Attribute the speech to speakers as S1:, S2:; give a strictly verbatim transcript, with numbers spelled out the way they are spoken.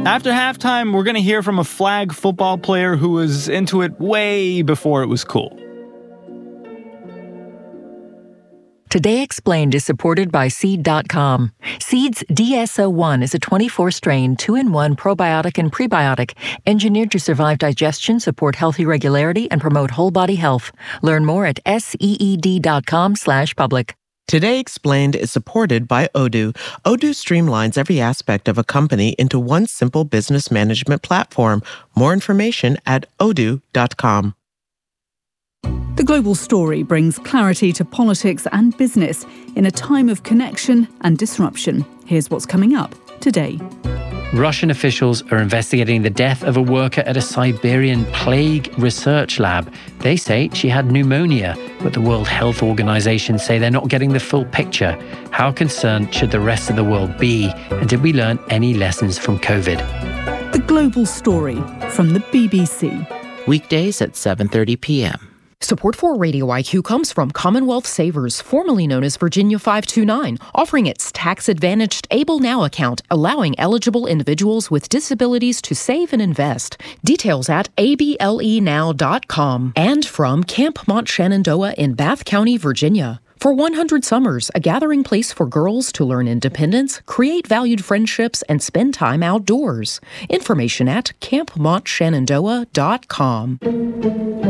S1: After halftime, we're going to hear from a flag football player who was into it way before it was cool.
S2: Today Explained is supported by Seed dot com. Seed's D S O one is a twenty-four strain, two in one probiotic and prebiotic, engineered to survive digestion, support healthy regularity, and promote whole body health. Learn more at seed dot com slash public.
S3: Today Explained is supported by Odoo. Odoo streamlines every aspect of a company into one simple business management platform. More information at odoo dot com.
S4: The Global Story brings clarity to politics and business in a time of connection and disruption. Here's what's coming up today.
S5: Russian officials are investigating the death of a worker at a Siberian plague research lab. They say she had pneumonia, but the World Health Organization say they're not getting the full picture. How concerned should the rest of the world be? And did we learn any lessons from COVID?
S4: The Global Story from the B B C.
S6: Weekdays at seven thirty p.m.
S7: Support for Radio I Q comes from Commonwealth Savers, formerly known as Virginia five two nine, offering its tax-advantaged Able Now account, allowing eligible individuals with disabilities to save and invest. Details at A B L E now dot com. And from Camp Mont Shenandoah in Bath County, Virginia. For one hundred Summers, a gathering place for girls to learn independence, create valued friendships, and spend time outdoors. Information at camp mont shenandoah dot com.